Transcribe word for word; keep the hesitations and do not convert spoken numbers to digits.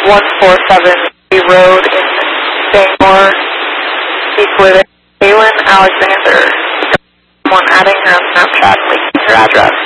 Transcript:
one four seven Road in Bangor. Speak with Kaylin Alexander. Someone adding her on Snapchat, leaving her address.